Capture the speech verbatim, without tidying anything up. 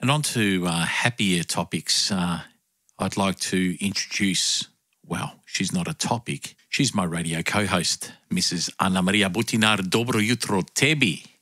And on to uh, happier topics. Uh, I'd like to introduce, well, she's not a topic. She's my radio co-host, Missus Anna Maria Butinar. Dobro jutro tebi.